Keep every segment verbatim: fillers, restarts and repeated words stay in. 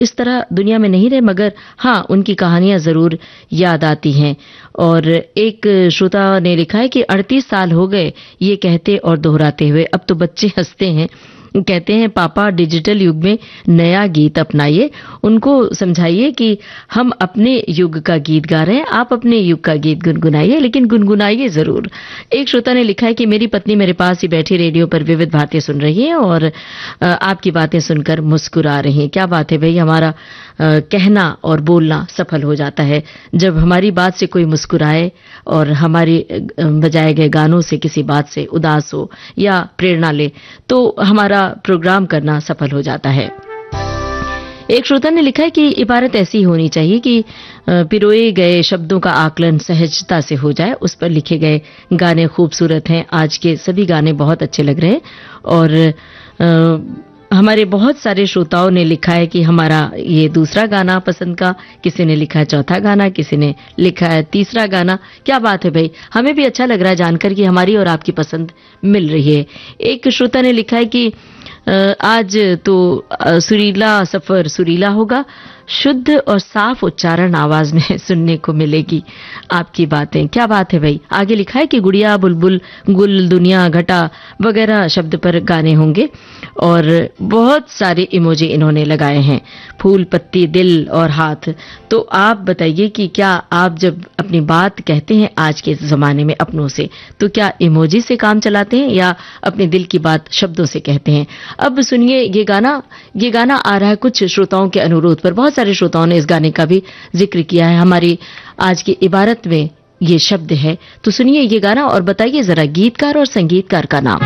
इस तरह दुनिया में नहीं रहे, मगर हाँ, उनकी कहानियां जरूर याद आती हैं। और एक श्रोता ने लिखा है कि अड़तीस साल हो गए ये कहते और दोहराते हुए, अब तो बच्चे हंसते हैं। कहते हैं पापा डिजिटल युग में नया गीत अपनाइए, उनको समझाइए कि हम अपने युग का गीत गा रहे हैं, आप अपने युग का गीत गुनगुनाइए, लेकिन गुनगुनाइए जरूर। एक श्रोता ने लिखा है कि मेरी पत्नी मेरे पास ही बैठी रेडियो पर विविध बातें सुन रही है और आपकी बातें सुनकर मुस्कुरा रही हैं। क्या बात है भाई, हमारा कहना और बोलना सफल हो जाता है जब हमारी बात से कोई मुस्कुराए और हमारी बजाए गए गानों से किसी बात से उदास हो या प्रेरणा ले, तो हमारा प्रोग्राम करना सफल हो जाता है। एक श्रोता ने लिखा है कि इबारत ऐसी होनी चाहिए कि पिरोए गए शब्दों का आकलन सहजता से हो जाए। उस पर लिखे गए गाने खूबसूरत हैं, आज के सभी गाने बहुत अच्छे लग रहे हैं। और आ, हमारे बहुत सारे श्रोताओं ने लिखा है कि हमारा ये दूसरा गाना पसंद का, किसी ने लिखा है चौथा गाना, किसी ने लिखा है तीसरा गाना। क्या बात है भाई, हमें भी अच्छा लग रहा है जानकर कि हमारी और आपकी पसंद मिल रही है। एक श्रोता ने लिखा है कि आज तो सुरीला सफर सुरीला होगा, शुद्ध और साफ उच्चारण आवाज में सुनने को मिलेगी आपकी बातें। क्या बात है भाई। आगे लिखा है कि गुड़िया, बुलबुल, गुल, दुनिया, घटा वगैरह शब्द पर गाने होंगे और बहुत सारे इमोजी इन्होंने लगाए हैं, फूल, पत्ती, दिल और हाथ। तो आप बताइए कि क्या आप जब अपनी बात कहते हैं आज के जमाने में अपनों से, तो क्या इमोजी से काम चलाते हैं या अपने दिल की बात शब्दों से कहते हैं? अब सुनिए ये गाना, ये गाना आ रहा है कुछ श्रोताओं के अनुरोध पर। बहुत सारे श्रोताओं ने इस गाने का भी जिक्र किया है। हमारी आज की इबारत में ये शब्द है, तो सुनिए ये गाना और बताइए जरा गीतकार और संगीतकार का नाम।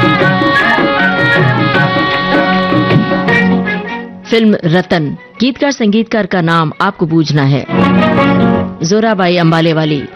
फिल्म रतन, गीतकार संगीतकार का नाम आपको बूझना है। जोराबाई अंबाले वाली।